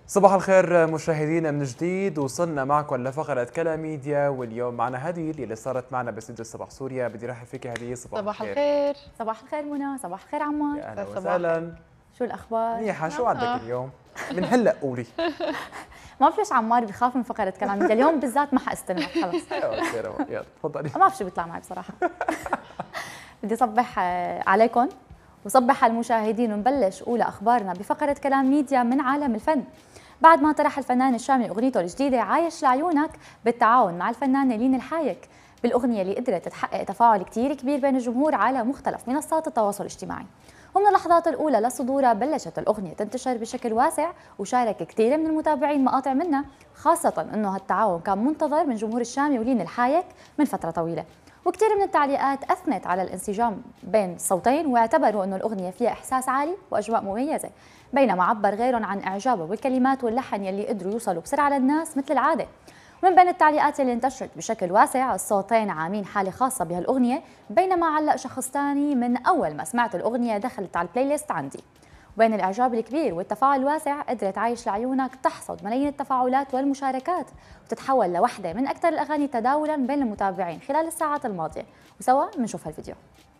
صباح الخير مشاهدينا من جديد. وصلنا معكم لفقرة كلاميديا، واليوم معنا هديل اللي صارت معنا باستديو صباح سوريا. بدي رحب فيك هديل. صباح الخير. صباح الخير منى، صباح الخير عمار. يا اهلا صباح. وسهلا. شو الاخبار؟ منيحة، شو عندك اليوم؟ من هلا قولي. ما بعرف ليش عمار بخاف من فقرة كلاميديا، اليوم بالذات ما حاستلمك خلص. يلا تفضلي. ما بعرف شو بيطلع معي بصراحة. بدي صبح عليكم وصبح على المشاهدين، ونبلش اولى اخبارنا بفقرة كلام ميديا من عالم الفن. بعد ما طرح الفنان الشامي اغنيته الجديدة عايش لعيونك بالتعاون مع الفنانة لين الحايك، بالاغنية اللي قدرت تحقق تفاعل كتير كبير بين الجمهور على مختلف منصات التواصل الاجتماعي. ومن اللحظات الأولى لصدورها بلشت الأغنية تنتشر بشكل واسع، وشارك كثير من المتابعين مقاطع منها، خاصة أنه هالتعاون كان منتظر من جمهور الشامي ولين الحايك من فترة طويلة. وكثير من التعليقات أثنت على الانسجام بين الصوتين، واعتبروا أنه الأغنية فيها إحساس عالي وأجواء مميزة، بينما عبر غيرهم عن إعجابه بالكلمات واللحن يلي قدروا يوصلوا بسرعة للناس مثل العادة. ومن بين التعليقات اللي انتشرت بشكل واسع، الصوتين عاملين حالة خاصة بهالأغنية، بينما علق شخص ثاني من أول ما سمعت الأغنية دخلت على البلاي ليست عندي. وبين الإعجاب الكبير والتفاعل الواسع، قدرت عايش لعيونك تحصد ملايين التفاعلات والمشاركات، وتتحول لوحدة من أكثر الأغاني تداولا بين المتابعين خلال الساعات الماضية. وسوا بنشوف هالفيديو.